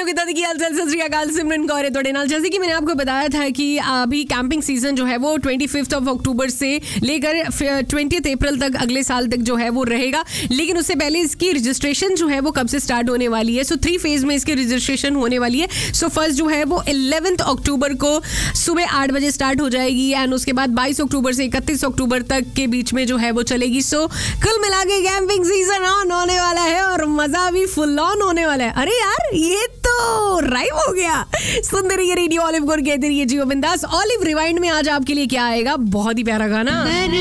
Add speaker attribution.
Speaker 1: कितना की हालचाल सत श्री अकाल सिमरन कौर है तोड़े नाल। जैसे कि मैंने आपको बताया था कि अभी कैंपिंग सीजन जो है वो 25 अक्टूबर से लेकर 20 अप्रैल तक अगले साल तक जो है वो रहेगा। लेकिन उससे पहले इसकी रजिस्ट्रेशन जो है वो कब से स्टार्ट होने वाली है। सो 3 फेज में इसकी रजिस्ट्रेशन होने वाली है। सो फर्स्ट जो है वो 11 अक्टूबर को सुबह 8 बजे स्टार्ट हो जाएगी एंड उसके बाद 22 अक्टूबर से 31 अक्टूबर तक के बीच में जो है वो चलेगी। सो कुल मिला के कैंपिंग सीजन ऑन होने वाला है और मजा भी फुल ऑन होने वाला है। अरे यार ये तो राइम हो गया। सुनते रहिए रेडियो ऑलिव गोर, कहते रहिए जियो बिंदास। ऑलिव रिवाइंड में आज आपके लिए क्या आएगा, बहुत ही प्यारा गाना।